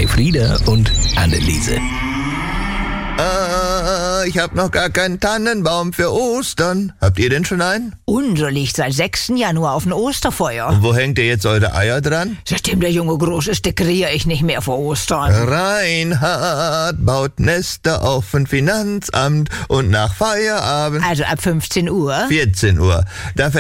Frieda und Anneliese. Ich hab noch gar keinen Tannenbaum für Ostern. Habt ihr denn schon einen? Unser liegt seit 6. Januar auf dem Osterfeuer. Und wo hängt ihr jetzt eure Eier dran? Seitdem der Junge groß ist, dekoriere ich nicht mehr vor Ostern. Reinhard baut Nester auf ein Finanzamt und nach Feierabend Also ab 15 Uhr. 14 Uhr. Da